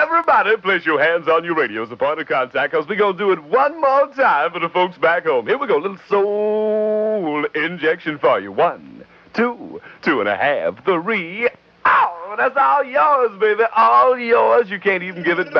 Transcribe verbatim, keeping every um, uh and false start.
Everybody, place your hands on your radio as a point of contact, because we're going to do it one more time for the folks back home. Here we go, little soul injection for you. One, two, two and a half, three. Oh, that's all yours, baby. All yours. You can't even give it back.